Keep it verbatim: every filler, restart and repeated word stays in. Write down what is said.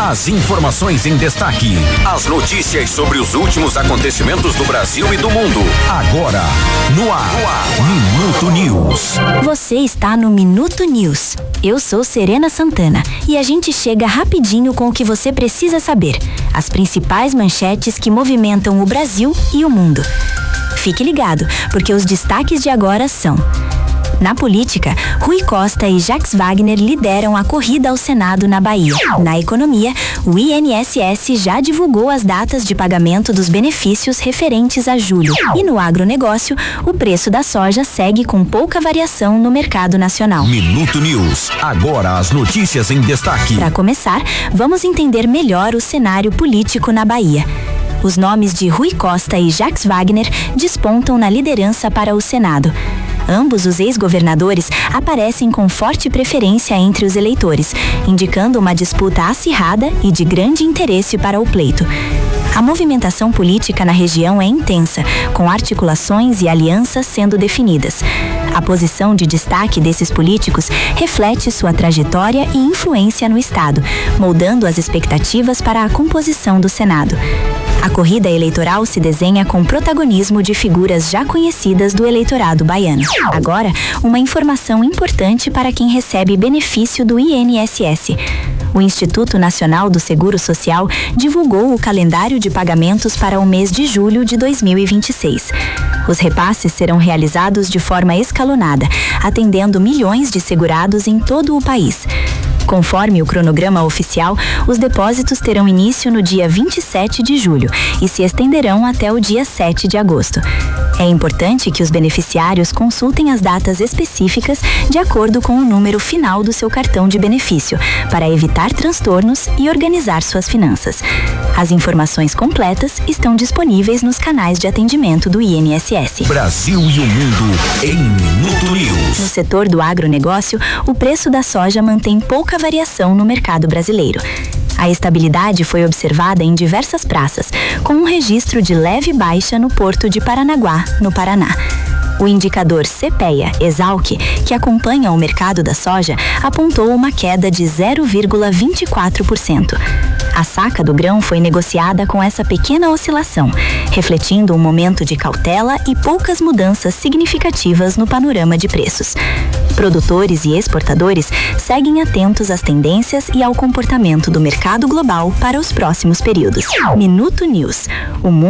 As informações em destaque. As notícias sobre os últimos acontecimentos do Brasil e do mundo. Agora, no ar, no ar. Minuto News. Você está no Minuto News. Eu sou Serena Santana e a gente chega rapidinho com o que você precisa saber. As principais manchetes que movimentam o Brasil e o mundo. Fique ligado, porque os destaques de agora são: na política, Rui Costa e Jacques Wagner lideram a corrida ao Senado na Bahia. Na economia, o I N S S já divulgou as datas de pagamento dos benefícios referentes a julho. E no agronegócio, o preço da soja segue com pouca variação no mercado nacional. Minuto News. Agora as notícias em destaque. Para começar, vamos entender melhor o cenário político na Bahia. Os nomes de Rui Costa e Jacques Wagner despontam na liderança para o Senado. Ambos os ex-governadores aparecem com forte preferência entre os eleitores, indicando uma disputa acirrada e de grande interesse para o pleito. A movimentação política na região é intensa, com articulações e alianças sendo definidas. A posição de destaque desses políticos reflete sua trajetória e influência no Estado, moldando as expectativas para a composição do Senado. A corrida eleitoral se desenha com protagonismo de figuras já conhecidas do eleitorado baiano. Agora, uma informação importante para quem recebe benefício do I N S S. O Instituto Nacional do Seguro Social divulgou o calendário de pagamentos para o mês de julho de dois mil e vinte e seis. Os repasses serão realizados de forma escalonada, atendendo milhões de segurados em todo o país. Conforme o cronograma oficial, os depósitos terão início no dia vinte e sete de julho e se estenderão até o dia sete de agosto. É importante que os beneficiários consultem as datas específicas de acordo com o número final do seu cartão de benefício, para evitar transtornos e organizar suas finanças. As informações completas estão disponíveis nos canais de atendimento do I N S S. Brasil e o mundo em Minuto News. No setor do agronegócio, o preço da soja mantém pouca variação no mercado brasileiro. A estabilidade foi observada em diversas praças, com um registro de leve baixa no porto de Paranaguá, no Paraná. O indicador CEPEA-Esalq, que acompanha o mercado da soja, apontou uma queda de zero vírgula vinte e quatro por cento. A saca do grão foi negociada com essa pequena oscilação, refletindo um momento de cautela e poucas mudanças significativas no panorama de preços. Produtores e exportadores seguem atentos às tendências e ao comportamento do mercado global para os próximos períodos. Minuto News. O mundo